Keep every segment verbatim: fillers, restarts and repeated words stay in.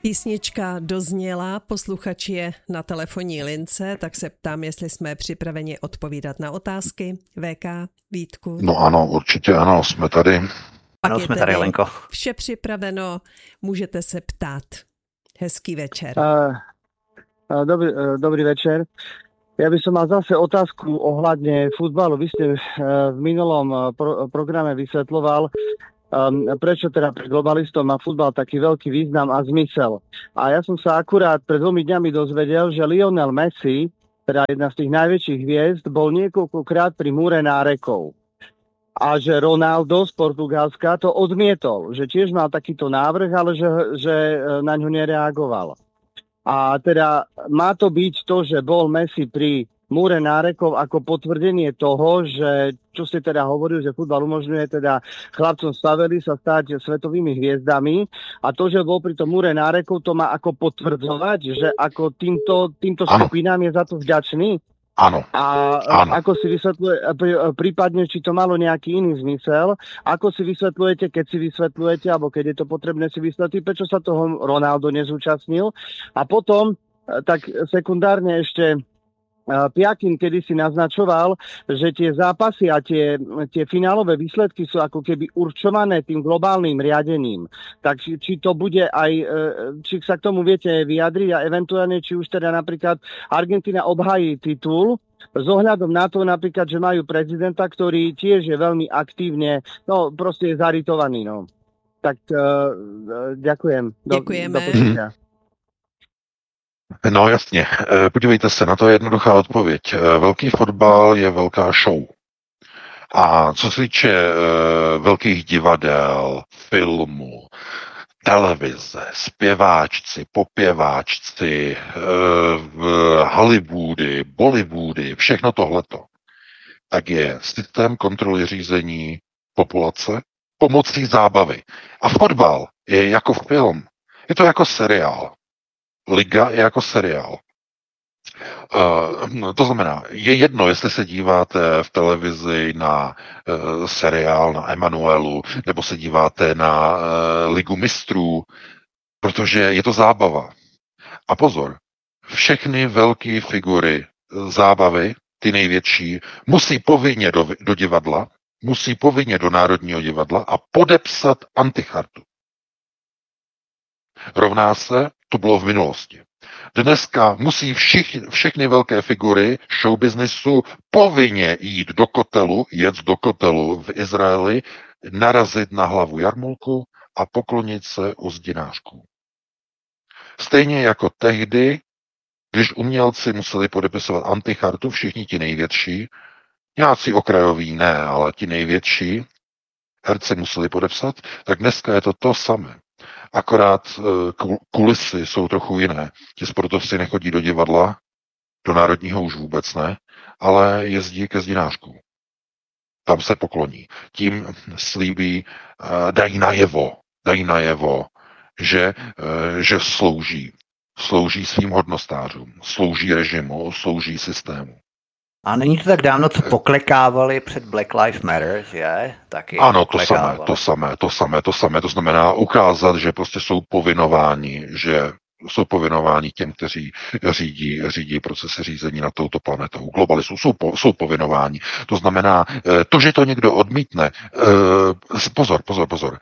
Písnička dozněla, posluchač je na telefonní lince, tak se ptám, jestli jsme připraveni odpovídat na otázky. V K, Vítku. No ano, určitě ano, jsme tady. Pak ano, je jsme tady, Lenko. Vše připraveno, můžete se ptát. Hezký večer. Uh, uh, dobrý, uh, dobrý večer. Ja by som mal zase otázku ohľadne futbalu. Vy ste uh, v minulom uh, pro, programe vysvetľoval, um, prečo teda pre globalistov má futbal taký veľký význam a zmysel. A ja som sa akurát pred dvomi dňami dozvedel, že Lionel Messi, teda jedna z tých najväčších hviezd, bol niekoľkokrát pri múre nárekov. A že Ronaldo z Portugalska to odmietol, že tiež mal takýto návrh, ale že, že na ňo nereagoval. A teda má to byť to, že bol Messi pri múre nárekov ako potvrdenie toho, že čo ste teda hovorili, že futbal umožňuje teda chlapcom staveli sa stať svetovými hviezdami a to, že bol pri tom múre nárekov, to má ako potvrdzovať, že ako týmto, týmto skupinám je za to vďačný. Áno. A Áno. ako si vysvetľuje, prípadne, či to malo nejaký iný zmysel, ako si vysvetľujete, keď si vysvetľujete, alebo keď je to potrebné si vysvetliť, prečo sa toho Ronaldo nezúčastnil. A potom, tak sekundárne ešte Piakin kedysi naznačoval, že tie zápasy a tie, tie finálové výsledky sú ako keby určované tým globálnym riadením. Tak či, či to bude aj, či sa k tomu viete vyjadriť a eventuálne, či už teda napríklad Argentína obhají titul, s ohľadom na to napríklad, že majú prezidenta, ktorý tiež je veľmi aktívne, no proste je zaritovaný, no. Tak uh, ďakujem. Do, Děkujeme. Do No jasně, podívejte se, na to je jednoduchá odpověď. Velký fotbal je velká show. A co se týče velkých divadel, filmu, televize, zpěváčci, popěváčci, Hollywoody, Bollywoody, všechno tohleto, tak je systém kontroly řízení populace pomocí zábavy. A fotbal je jako film. Je to jako seriál. Liga je jako seriál. Uh, to znamená, je jedno, jestli se díváte v televizi na uh, seriál, na Emanuelu, nebo se díváte na uh, Ligu mistrů, protože je to zábava. A pozor, všechny velké figury zábavy, ty největší, musí povinně do, do divadla, musí povinně do Národního divadla a podepsat antichartu. Rovná se, to bylo v minulosti. Dneska musí všich, všechny velké figury showbiznesu povinně jít do kotelu, jet do kotelu v Izraeli, narazit na hlavu jarmulku a poklonit se u zdinářků. Stejně jako tehdy, když umělci museli podepisovat antichartu, všichni ti největší, nějací okrajoví ne, ale ti největší herci museli podepsat, tak dneska je to to samé. Akorát kulisy jsou trochu jiné. Ti sportovci nechodí do divadla, do Národního už vůbec ne, ale jezdí ke zdinářkům. Tam se pokloní. Tím slíbí, dají najevo, dají najevo, že, že slouží. Slouží svým hodnostářům, slouží režimu, slouží systému. A není to tak dávno, co poklekávali před Black Lives Matter, že? Taky ano, to samé, to samé, to samé, to samé. To znamená ukázat, že prostě jsou povinováni, že jsou povinováni těm, kteří řídí, řídí procesy řízení nad touto planetou. Globalistů jsou, po, jsou povinováni. To znamená, to, že to někdo odmítne, pozor, pozor, pozor.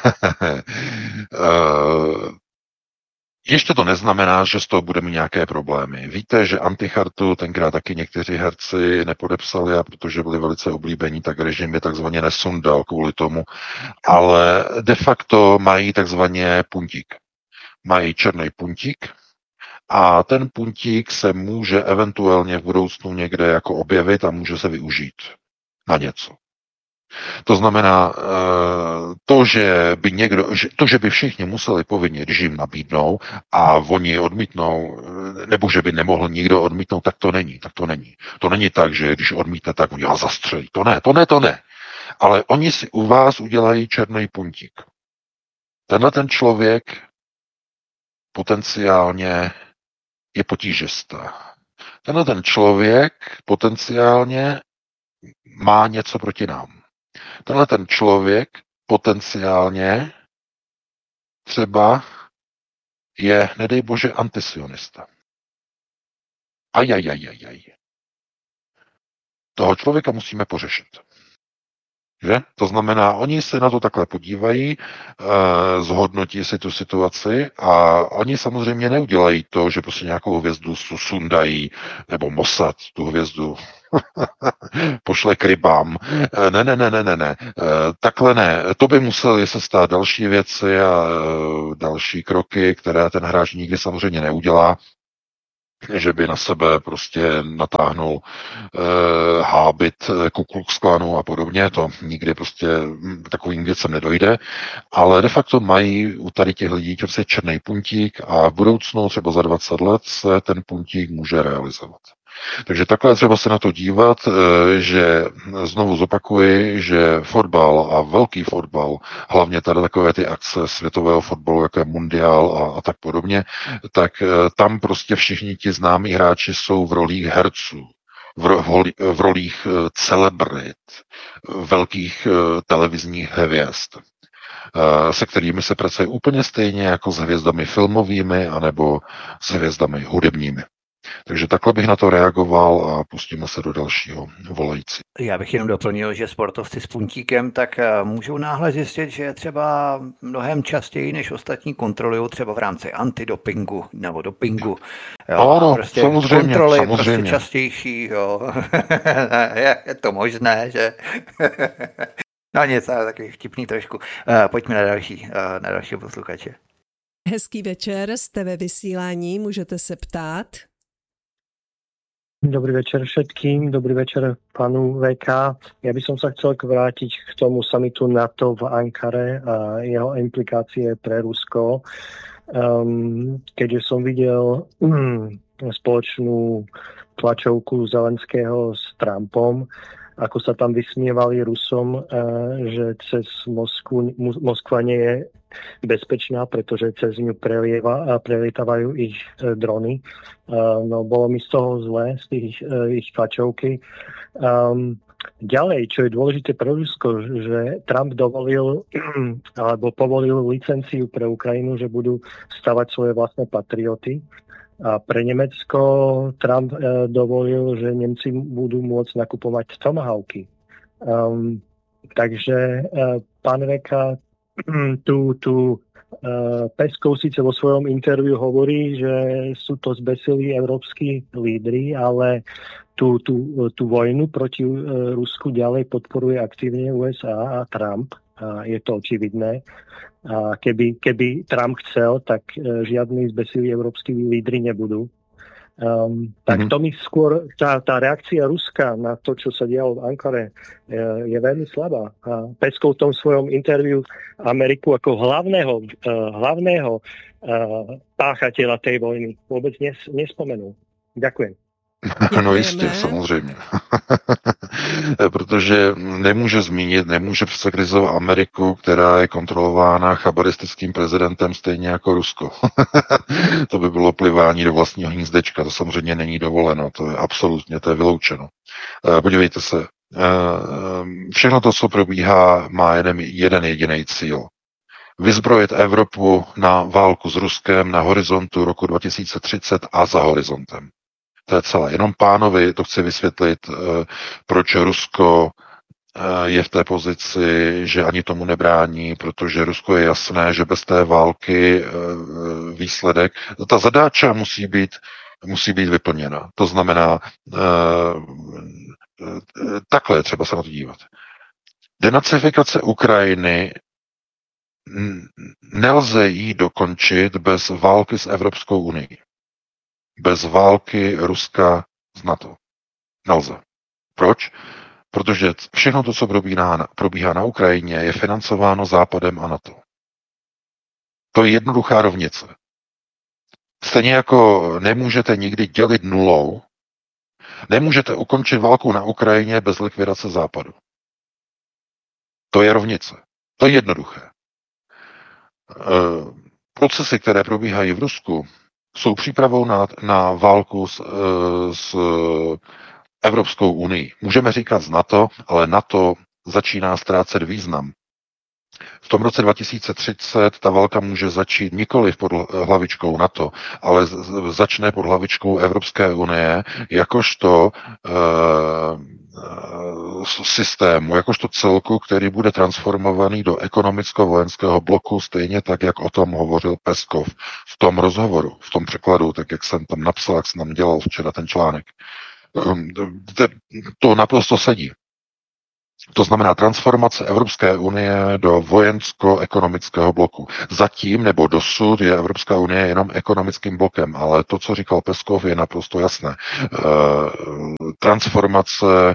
Ještě to neznamená, že z toho bude mít nějaké problémy. Víte, že antichartu tenkrát taky někteří herci nepodepsali, a protože byli velice oblíbení, tak režim je takzvaně nesundal kvůli tomu, ale de facto mají takzvaně puntík. Mají černý puntík a ten puntík se může eventuálně v budoucnu někde jako objevit a může se využít na něco. To znamená, to, že by někdo, to, že by všichni museli povinně režim nabídnout a oni odmítnou, nebo že by nemohl nikdo odmítnout, tak to není, tak to není. To není tak, že když odmítne, tak oni ho zastřelí. To ne, to ne, to ne. Ale oni si u vás udělají černý puntík. Tenhle ten člověk potenciálně je potížista. Tenhle ten člověk potenciálně má něco proti nám. Tenhle ten člověk potenciálně třeba je, nedej bože, antisionista. Ajajajajaj. Toho člověka musíme pořešit. Že? To znamená, oni se na to takhle podívají, eh, zhodnotí si tu situaci a oni samozřejmě neudělají to, že prostě nějakou hvězdu sundají, nebo Mossad tu hvězdu pošle k rybám. Eh, ne, ne, ne, ne, ne, ne. Eh, takhle ne. To by museli se stát další věci a eh, další kroky, které ten hráč nikdy samozřejmě neudělá, že by na sebe prostě natáhnul e, hábit Ku Klux Klanu a podobně, to nikdy prostě takovým věcem nedojde, ale de facto mají u tady těch lidí prostě černý puntík a v budoucnu třeba za dvacet let se ten puntík může realizovat. Takže takhle třeba se na to dívat, že znovu zopakuji, že fotbal a velký fotbal, hlavně tady takové ty akce světového fotbalu, jako je mundiál a, a tak podobně, tak tam prostě všichni ti známí hráči jsou v rolích herců, v, ro, v rolích celebrit, velkých televizních hvězd, se kterými se pracuje úplně stejně jako s hvězdami filmovými anebo s hvězdami hudebními. Takže takhle bych na to reagoval a pustíme se do dalšího volající. Já bych jenom doplnil, že sportovci s puntíkem tak můžou náhle zjistit, že třeba mnohem častěji než ostatní kontrolují třeba v rámci antidopingu nebo dopingu. Jo, ano, prostě samozřejmě, kontroly samozřejmě. Prostě častější, jo. je, je to možné, že... no nic, takový vtipný trošku. Uh, pojďme na další, uh, na další posluchače. Hezký večer, jste ve vysílání, můžete se ptát. Dobrý večer všetkým, dobrý večer panu vé ká. Ja by som sa chcel vrátiť k tomu samitu NATO v Ankare a jeho implikácie pre Rusko. Um, keďže som videl um, spoločnú tlačovku Zelenského s Trumpom, ako sa tam vysmievali Rusom, uh, že cez Moskvu, Moskva nie je bezpečná, pretože cez ňu prelieva, prelietávajú ich e, drony. E, no, bolo mi z toho zlé, z tých e, ich tlačovky. Um, ďalej, čo je dôležité pre Rusko, že Trump dovolil alebo povolil licenciu pre Ukrajinu, že budú stavať svoje vlastné patrioty. A pre Nemecko Trump e, dovolil, že Nemci budú môcť nakupovať tomahawky. Um, takže e, pán Veka, tu, tu uh, Peskov síce vo svojom interviu hovorí, že sú to zbesilí európski lídri, ale tú, tú, tú vojnu proti uh, Rusku ďalej podporuje aktívne ú es á a Trump. A je to očividné. A keby, keby Trump chcel, tak uh, žiadni zbesilí európski lídri nebudú. Um, tak mm-hmm. to mi skôr, tá, tá reakcia Ruska na to, čo sa dialo v Ankare, je, je veľmi slabá. A Peskov v tom svojom interviu Ameriku ako hlavného, uh, hlavného uh, páchateľa tej vojny vôbec nes, nespomenul. Ďakujem. No jistě, samozřejmě. Protože nemůže zmínit, nemůže přece kritizovat Ameriku, která je kontrolována chabaristickým prezidentem stejně jako Rusko. To by bylo plivání do vlastního hnízdečka, to samozřejmě není dovoleno, to je absolutně, to je vyloučeno. Podívejte se, všechno to, co probíhá, má jeden, jeden jediný cíl. Vyzbrojit Evropu na válku s Ruskem na horizontu roku dva tisíce třicet a za horizontem. To je celé. Jenom pánovi to chci vysvětlit, proč Rusko je v té pozici, že ani tomu nebrání, protože Rusko je jasné, že bez té války výsledek, ta zadáča musí být, musí být vyplněna. To znamená, takhle třeba se na to dívat. Denacifikace Ukrajiny nelze jí dokončit bez války s Evropskou unií. Bez války Ruska s NATO. Nelze. Proč? Protože všechno to, co probíhá, probíhá na Ukrajině, je financováno Západem a NATO. To je jednoduchá rovnice. Stejně jako nemůžete nikdy dělit nulou, nemůžete ukončit válku na Ukrajině bez likvidace Západu. To je rovnice. To je jednoduché. E, procesy, které probíhají v Rusku, jsou přípravou na, na válku s, s Evropskou unii. Můžeme říkat z NATO, ale NATO začíná ztrácet význam. V tom roce dva tisíce třicet ta válka může začít nikoli pod hlavičkou NATO, ale začne pod hlavičkou Evropské unie jakožto e, systému, jakožto celku, který bude transformovaný do ekonomicko-vojenského bloku, stejně tak, jak o tom hovořil Peskov v tom rozhovoru, v tom překladu, tak jak jsem tam napsal, jak jsem tam dělal včera ten článek. To naprosto sedí. To znamená transformace Evropské unie do vojensko-ekonomického bloku. Zatím nebo dosud je Evropská unie jenom ekonomickým blokem, ale to, co říkal Peskov, je naprosto jasné. E, transformace e,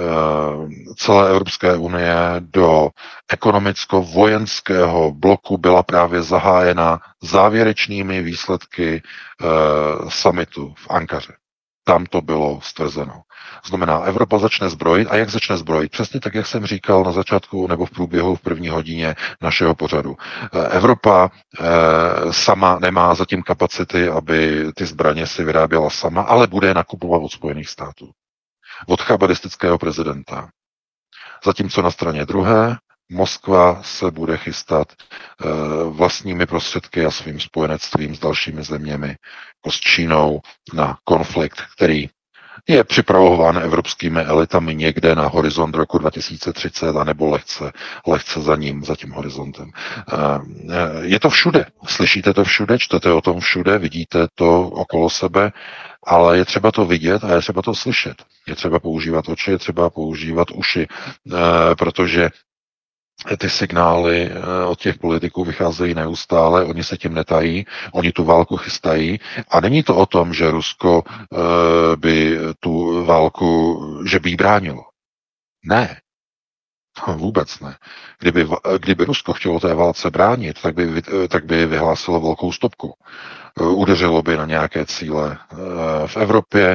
celé Evropské unie do ekonomicko-vojenského bloku byla právě zahájena závěrečnými výsledky e, summitu v Ankaře. Tam to bylo stvrzeno. Znamená, Evropa začne zbrojit. A jak začne zbrojit? Přesně tak, jak jsem říkal na začátku nebo v průběhu v první hodině našeho pořadu. Evropa eh, sama nemá zatím kapacity, aby ty zbraně si vyráběla sama, ale bude je nakupovat od Spojených států. Od chabadistického prezidenta. Zatímco na straně druhé Moskva se bude chystat eh, vlastními prostředky a svým spojenectvím s dalšími zeměmi, jako s Čínou, na konflikt, který je připravován evropskými elitami někde na horizont roku dva tisíce třicet, anebo lehce, lehce za ním, za tím horizontem. Je to všude. Slyšíte to všude, čtete o tom všude, vidíte to okolo sebe, ale je třeba to vidět a je třeba to slyšet. Je třeba používat oči, je třeba používat uši, protože ty signály od těch politiků vycházejí neustále, oni se tím netají, oni tu válku chystají a není to o tom, že Rusko by tu válku, že by jí bránilo. Ne, vůbec ne. Kdyby, kdyby Rusko chtělo té válce bránit, tak by, tak by vyhlásilo velkou stopku. Udeřilo by na nějaké cíle v Evropě,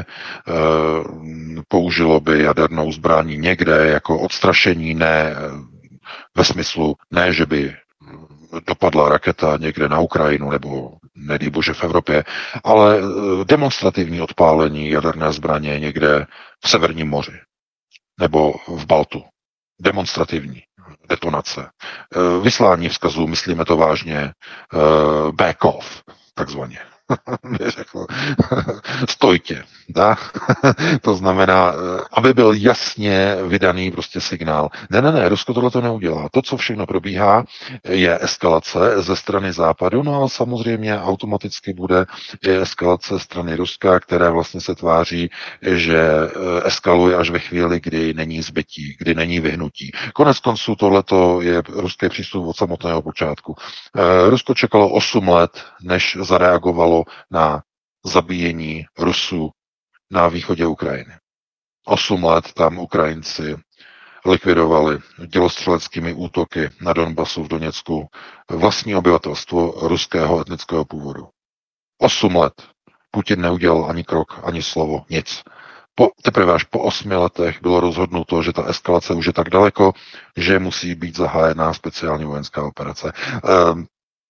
použilo by jadernou zbraní někde jako odstrašení, ne ve smyslu, ne, že by dopadla raketa někde na Ukrajinu nebo nedej bože v Evropě, ale demonstrativní odpálení jaderné zbraně někde v Severním moři nebo v Baltu. Demonstrativní detonace. Vyslání vzkazů, myslíme to vážně, back off, takzvaně. Řekl, stojte. Da? To znamená, aby byl jasně vydaný prostě signál. Ne, ne, ne, Rusko tohle to neudělá. To, co všechno probíhá, je eskalace ze strany Západu, no a samozřejmě automaticky bude i eskalace ze strany Ruska, které vlastně se tváří, že eskaluje až ve chvíli, kdy není zbytí, kdy není vyhnutí. Konec konců tohleto je ruský přístup od samotného počátku. Rusko čekalo osm let, než zareagovalo na zabíjení Rusů na východě Ukrajiny. Osm let tam Ukrajinci likvidovali dělostřeleckými útoky na Donbasu v Doněcku vlastní obyvatelstvo ruského etnického původu. Osm let. Putin neudělal ani krok, ani slovo, nic. Po, teprve až po osmi letech bylo rozhodnuto, že ta eskalace už je tak daleko, že musí být zahájená speciální vojenská operace. Ehm,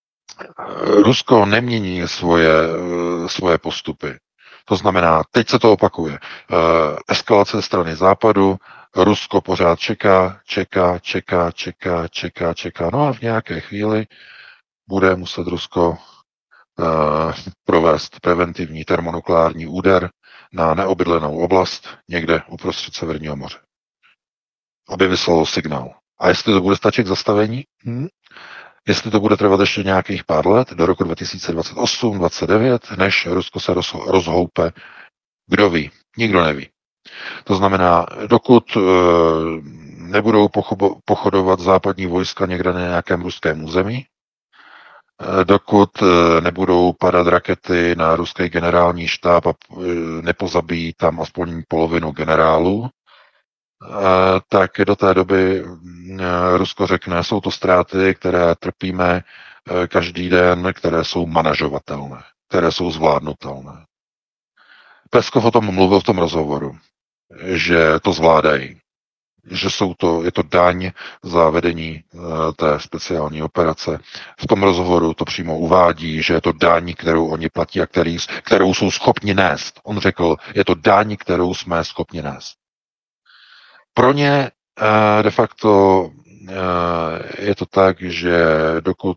Rusko nemění svoje, svoje postupy. To znamená, teď se to opakuje. Eskalace strany Západu, Rusko pořád čeká, čeká, čeká, čeká, čeká, čeká. No a v nějaké chvíli bude muset Rusko uh, provést preventivní termonukleární úder na neobydlenou oblast někde uprostřed Severního moře. Aby vyslalo signál. A jestli to bude stačit k zastavení? Hmm? Jestli to bude trvat ještě nějakých pár let, do roku dva tisíce dvacet osm dvacet devět, než Rusko se roz, rozhoupe, kdo ví, nikdo neví. To znamená, dokud e, nebudou pochobo, pochodovat západní vojska někde na nějakém ruském území, e, dokud e, nebudou padat rakety na ruský generální štáb a e, nepozabijí tam aspoň polovinu generálů, tak do té doby Rusko řekne, jsou to ztráty, které trpíme každý den, které jsou manažovatelné, které jsou zvládnutelné. Peskov o tom mluvil v tom rozhovoru, že to zvládají, že jsou to, je to daň za vedení té speciální operace. V tom rozhovoru to přímo uvádí, že je to daň, kterou oni platí a který, kterou jsou schopni nést. On řekl, je to daň, kterou jsme schopni nést. Pro ně de facto je to tak, že dokud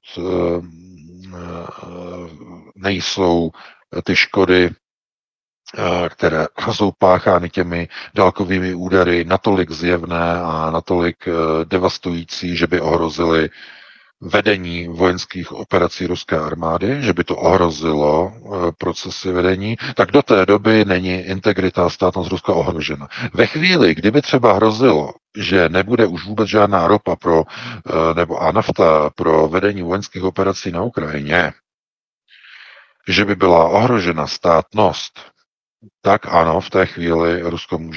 nejsou ty škody, které jsou páchány těmi dálkovými údery, natolik zjevné a natolik devastující, že by ohrozily vedení vojenských operací ruské armády, že by to ohrozilo procesy vedení, tak do té doby není integrita státnost Ruska ohrožena. Ve chvíli, kdyby třeba hrozilo, že nebude už vůbec žádná ropa pro, nebo a nafta pro vedení vojenských operací na Ukrajině, že by byla ohrožena státnost, tak ano, v té chvíli Rusko může